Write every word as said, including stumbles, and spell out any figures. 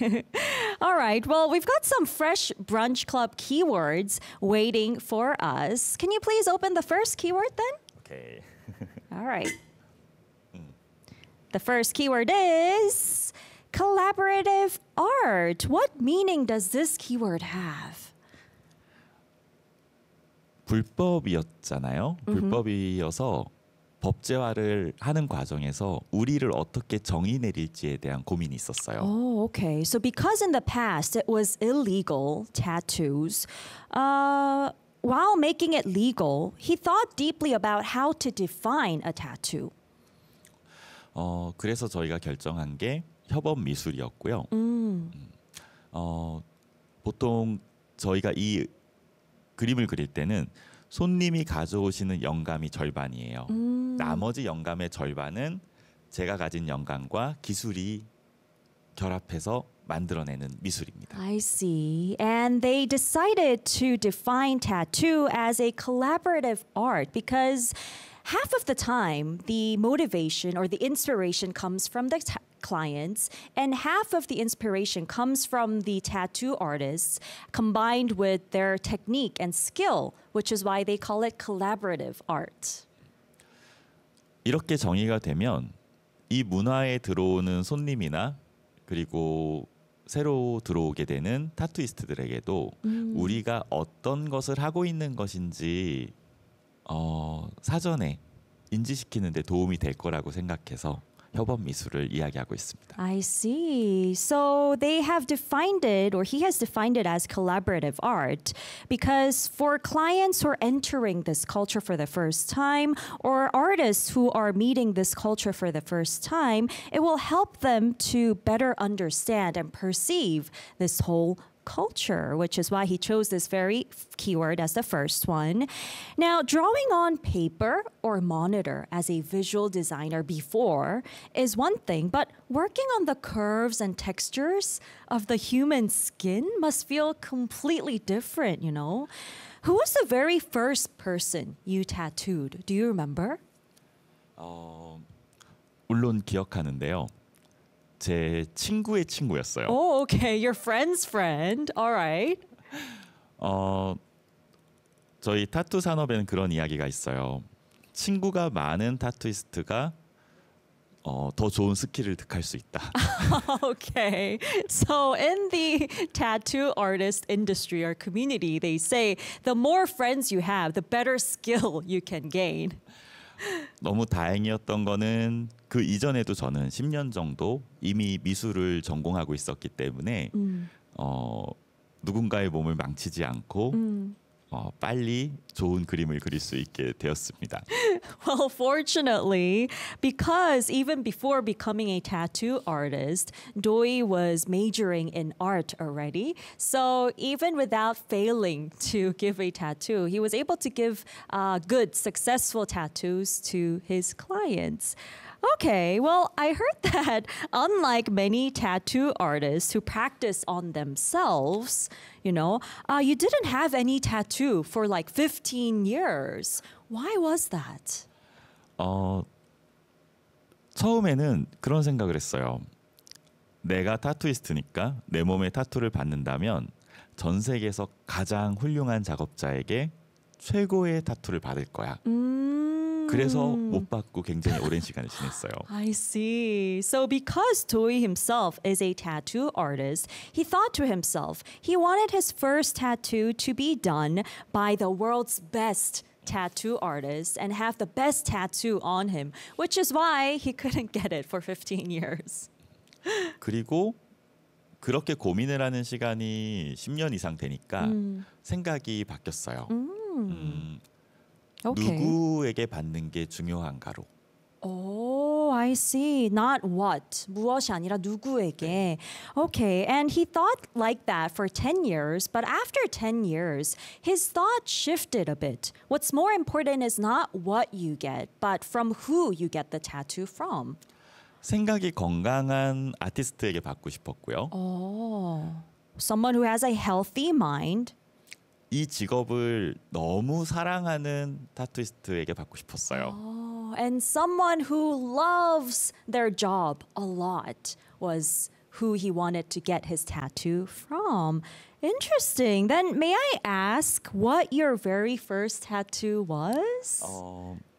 All right. Well, we've got some fresh Brunch Club keywords waiting for us. Can you please open the first keyword then? Okay. All right. The first keyword is collaborative art. What meaning does this keyword have? 불법이었잖아요. 불법이어서 법제화를 하는 과정에서 우리를 어떻게 정의 내릴지에 대한 고민이 있었어요. Oh, okay. So because in the past it was illegal, tattoos, uh, while making it legal, he thought deeply about how to define a tattoo. 어, 그래서 저희가 결정한 게 협업 미술이었고요. 음. 어, 보통 저희가 이 그림을 그릴 때는 손님이 가져오시는 영감이 절반이에요. 음. 나머지 영감의 절반은 제가 가진 영감과 기술이 결합해서 만들어내는 미술입니다. I see. And they decided to define tattoo as a collaborative art because half of the time the motivation or the inspiration comes from the ta- clients and half of the inspiration comes from the tattoo artists combined with their technique and skill, which is why they call it collaborative art. 이렇게 정의가 되면 이 문화에 들어오는 손님이나 그리고 새로 들어오게 되는 타투이스트들에게도 음. 우리가 어떤 것을 하고 있는 것인지 어, 사전에 인지시키는 데 도움이 될 거라고 생각해서 협업 미술을 이야기하고 있습니다. I see. So they have defined it, or he has defined it as collaborative art, because for clients who are entering this culture for the first time, or artists who are meeting this culture for the first time, it will help them to better understand and perceive this whole culture, which is why he chose this very keyword as the first one. Now, drawing on paper or monitor as a visual designer before is one thing, but working on the curves and textures of the human skin must feel completely different, you know? Who was the very first person you tattooed? Do you remember? 어, 물론 기억하는데요. 제 친구의 친구였어요. Oh, okay. Your friend's friend. All right. 어, 저희 타투 산업에는 그런 이야기가 있어요. 친구가 많은 타투이스트가 어, 더 좋은 스킬을 득할 수 있다. Okay. So in the tattoo artist industry or community, they say the more friends you have, the better skill you can gain. 너무 다행이었던 거는 그 이전에도 저는 십 년 정도 이미 미술을 전공하고 있었기 때문에 음. 어, 누군가의 몸을 망치지 않고 음. 어, 빨리 좋은 그림을 그릴 수 있게 되었습니다. Well, fortunately, because even before becoming a tattoo artist, Doi was majoring in art already. So even without failing to give a tattoo, he was able to give uh, good, successful tattoos to his clients. Okay, well, I heard that unlike many tattoo artists who practice on themselves, you know, uh, you didn't have any tattoo for like fifteen years. Why was that? 어, 처음에는 그런 생각을 했어요. 내가 타투이스트니까 내 몸에 타투를 받는다면 전 세계에서 가장 훌륭한 작업자에게 최고의 타투를 받을 거야. Mm. 그래서 못 받고 굉장히 오랜 시간을 지냈어요. I see. So because Doi himself is a tattoo artist, he thought to himself, he wanted his first tattoo to be done by the world's best tattoo artist and have the best tattoo on him, which is why he couldn't get it for fifteen years. 그리고 그렇게 고민을 하는 시간이 십 년 이상 되니까 음. 생각이 바뀌었어요. 음, Okay. 누구에게 받는 게 중요한가로. Oh, I see. Not what. 무엇이 아니라 누구에게. Okay, and he thought like that for ten years, but after ten years, his thought shifted a bit. What's more important is not what you get, but from who you get the tattoo from. 생각이 건강한 아티스트에게 받고 싶었고요. Oh, someone who has a healthy mind. 이 직업을 너무 사랑하는 타투이스트에게 받고 싶었어요. Oh, and someone who loves their job a lot was who he wanted to get his tattoo from. Interesting. Then may I ask what your very first tattoo was? 어,